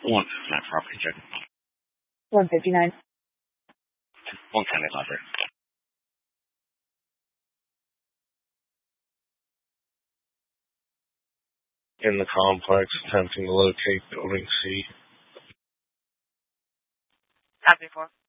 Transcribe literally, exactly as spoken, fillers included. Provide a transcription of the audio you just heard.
One that property check. one fifty-nine. One ten is offer. In the complex, attempting to locate building C. Copy four.